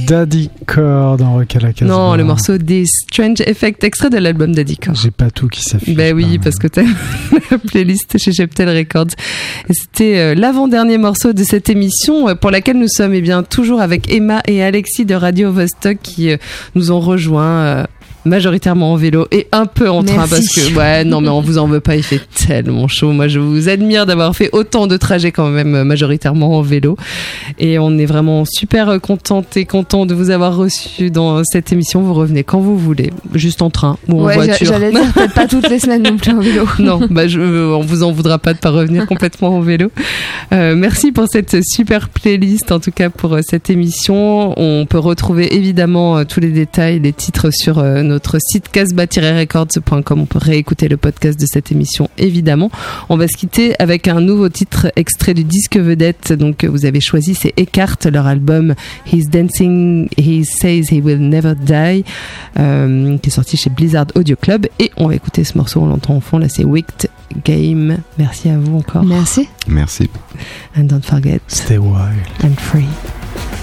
Daddy Core dans Rock à la Casbah. Non, le morceau des Strange Effect, extrait de l'album Daddy Core. J'ai pas tout qui s'affiche. Ben oui, parce que t'as la playlist chez Cheptel Records. Et c'était l'avant-dernier morceau de cette émission pour laquelle nous sommes toujours avec Emma et Alexis de Radio Vostok qui nous ont rejoints majoritairement en vélo et un peu en train. Parce que non mais on vous en veut pas, il fait tellement chaud. Moi je vous admire d'avoir fait autant de trajets quand même majoritairement en vélo et on est vraiment super contente et content de vous avoir reçu dans cette émission. Vous revenez quand vous voulez, juste en train ou en voiture. J'allais dire peut-être pas toutes les semaines non plus en vélo. Non, on vous en voudra pas de pas revenir complètement en vélo. Merci pour cette super playlist, en tout cas pour cette émission. On peut retrouver évidemment tous les détails, les titres sur notre site casbah-records.com. On peut réécouter le podcast de cette émission évidemment. On va se quitter avec un nouveau titre extrait du disque vedette. Donc vous avez choisi, c'est Eckhart, leur album He's Dancing, He Says He Will Never Die, qui est sorti chez Blizzard Audio Club. Et on va écouter ce morceau, on l'entend en fond. Là c'est Wicked Game. Merci à vous encore. Merci. Merci. And don't forget, stay wild and free.